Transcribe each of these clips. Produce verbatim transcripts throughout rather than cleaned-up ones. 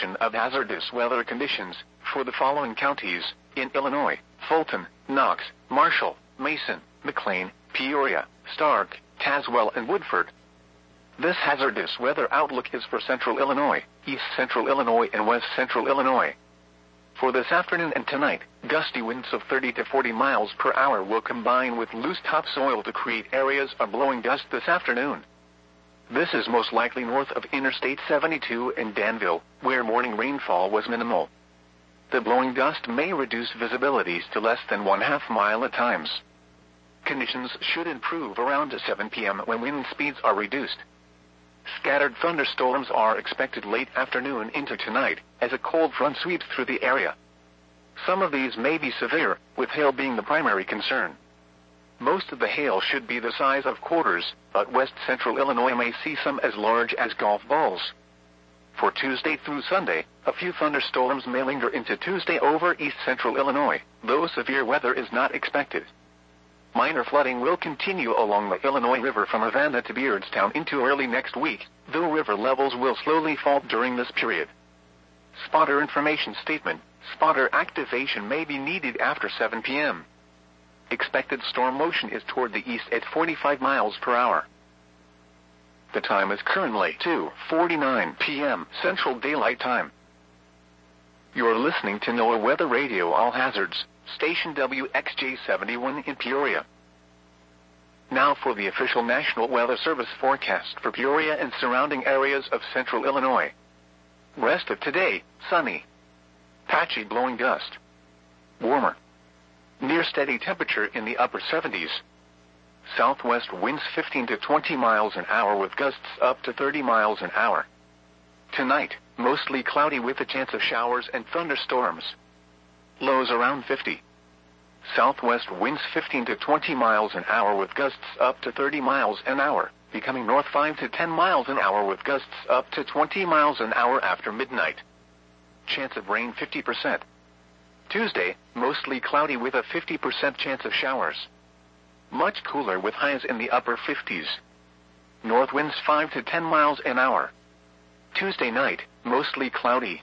information of hazardous weather conditions for the following counties in Illinois: Fulton, Knox, Marshall, Mason, McLean, Peoria, Stark, Tazewell, and Woodford. This hazardous weather outlook is for Central Illinois, East Central Illinois, and West Central Illinois. For this afternoon and tonight, gusty winds of thirty to forty miles per hour will combine with loose topsoil to create areas of blowing dust this afternoon. This is most likely north of Interstate seventy-two in Danville, where morning rainfall was minimal. The blowing dust may reduce visibilities to less than one half mile at times. Conditions should improve around seven p m when wind speeds are reduced. Scattered thunderstorms are expected late afternoon into tonight, as a cold front sweeps through the area. Some of these may be severe, with hail being the primary concern. Most of the hail should be the size of quarters, but west central Illinois may see some as large as golf balls. For Tuesday through Sunday, a few thunderstorms may linger into Tuesday over east central Illinois, though severe weather is not expected. Minor flooding will continue along the Illinois River from Havana to Beardstown into early next week, though river levels will slowly fall during this period. Spotter information statement: spotter activation may be needed after seven p m Expected storm motion is toward the east at forty-five miles per hour. The time is currently two forty-nine p m Central Daylight Time. You're listening to NOAA Weather Radio All Hazards, station W X J seventy-one in Peoria. Now for the official National Weather Service forecast for Peoria and surrounding areas of central Illinois. Rest of today, sunny. Patchy blowing dust. Warmer. Near steady temperature in the upper seventies. Southwest winds fifteen to twenty miles an hour with gusts up to thirty miles an hour. Tonight, mostly cloudy with a chance of showers and thunderstorms. Lows around fifty. Southwest winds fifteen to twenty miles an hour with gusts up to thirty miles an hour, becoming north five to ten miles an hour with gusts up to twenty miles an hour after midnight. Chance of rain fifty percent. Tuesday, mostly cloudy with a fifty percent chance of showers. Much cooler with highs in the upper fifties. North winds five to ten miles an hour. Tuesday night, mostly cloudy.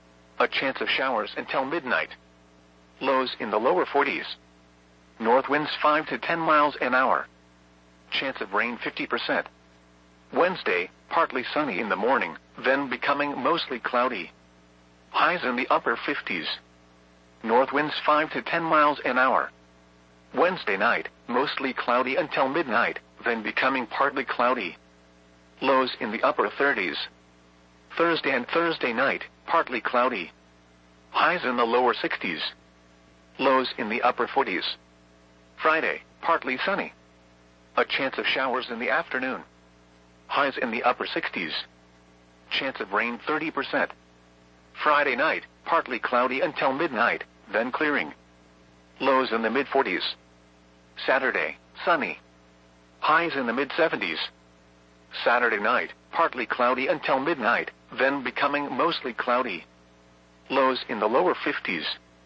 A chance of showers until midnight. Lows in the lower forties. North winds five to ten miles an hour. Chance of rain fifty percent. Wednesday, partly sunny in the morning, then becoming mostly cloudy. Highs in the upper fifties. North winds five to ten miles an hour. Wednesday night, mostly cloudy until midnight, then becoming partly cloudy. Lows in the upper thirties. Thursday and Thursday night, partly cloudy. Highs in the lower sixties. Lows in the upper forties. Friday, partly sunny. A chance of showers in the afternoon. Highs in the upper sixties. Chance of rain thirty percent. Friday night, partly cloudy until midnight, then clearing. Lows in the mid forties. Saturday, sunny. Highs in the mid seventies. Saturday night, partly cloudy until midnight, then becoming mostly cloudy. Lows in the lower fifties.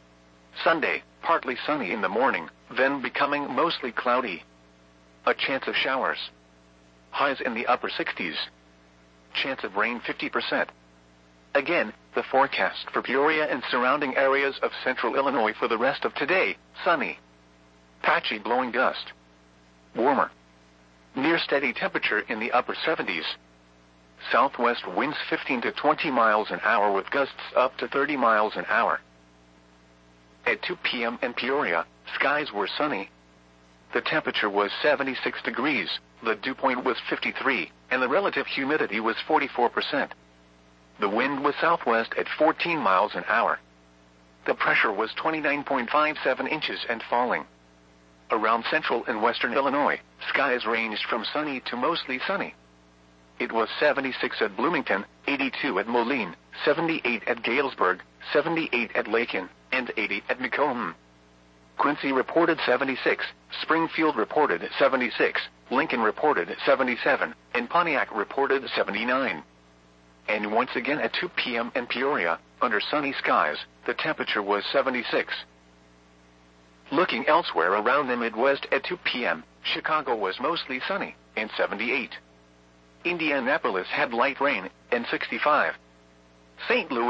Sunday, partly sunny in the morning, then becoming mostly cloudy. A chance of showers. Highs in the upper sixties. Chance of rain fifty percent. Again, the forecast for Peoria and surrounding areas of central Illinois for the rest of today: sunny. Patchy blowing dust. Warmer. Near steady temperature in the upper seventies. Southwest winds fifteen to twenty miles an hour with gusts up to thirty miles an hour. At two p m in Peoria, skies were sunny. The temperature was seventy-six degrees, the dew point was fifty-three, and the relative humidity was forty-four percent. The wind was southwest at fourteen miles an hour. The pressure was twenty-nine point five seven inches and falling. Around central and western Illinois, skies ranged from sunny to mostly sunny. It was seventy-six at Bloomington, eighty-two at Moline, seventy-eight at Galesburg, seventy-eight at Lakin, and eighty at Macomb. Quincy reported seventy-six, Springfield reported seventy-six, Lincoln reported seventy-seven, and Pontiac reported seventy-nine. And once again at two p m in Peoria, under sunny skies, the temperature was seventy-six. Looking elsewhere around the Midwest at two p m, Chicago was mostly sunny, and seventy-eight. Indianapolis had light rain, and sixty-five. Saint Louis